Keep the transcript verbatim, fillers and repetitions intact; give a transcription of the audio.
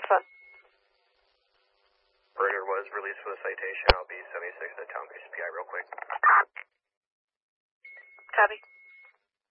one. Operator was released for the citation. I'll be seventy-six at Town Base P I real quick. Copy.